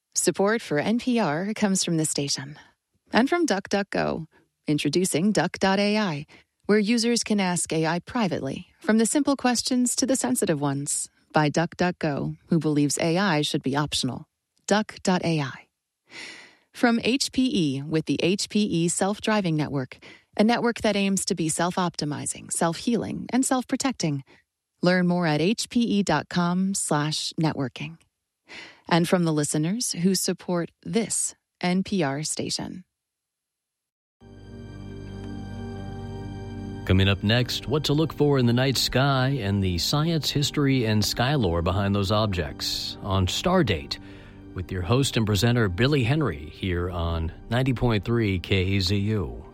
Support for NPR comes from this station and from DuckDuckGo. Introducing Duck.ai, where users can ask AI privately, from the simple questions to the sensitive ones, by DuckDuckGo, who believes AI should be optional. Duck.ai. From HPE with the HPE Self-Driving Network, a network that aims to be self-optimizing, self-healing, and self-protecting. Learn more at hpe.com/networking. And from the listeners who support this NPR station. Coming up next, what to look for in the night sky and the science, history, and sky lore behind those objects on Stardate with your host and presenter Billy Henry here on 90.3 KZU.